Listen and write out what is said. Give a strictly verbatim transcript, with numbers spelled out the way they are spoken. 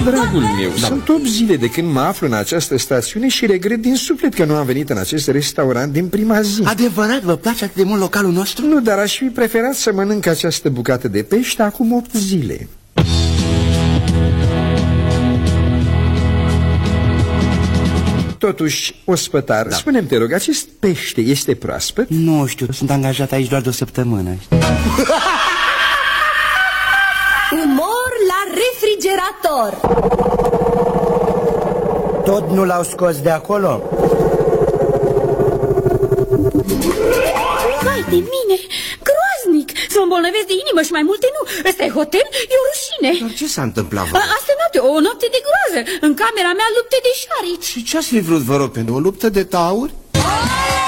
Dragul meu, da. Sunt opt zile de când mă aflu în această stațiune și regret din suflet că nu am venit în acest restaurant din prima zi. Adevărat, vă place atât de mult localul nostru? Nu, dar aș fi preferat să mănânc această bucată de pește acum opt zile. Totuși, ospătar, da. Spune-mi, te rog, acest pește este proaspăt? Nu știu, sunt angajat aici doar de o săptămână. Umor la refrigerator. Tot nu l-au scos de acolo? Vai de mine, groaznic. Să mă îmbolnăvesc de inimă și mai multe nu. Ăsta e hotel, e o rușine. Dar ce s-a întâmplat, vă? Asta e noapte, o noapte de groază. În camera mea lupte de șarici. Și ce ați fi vrut, vă rog, pentru o luptă de tauri?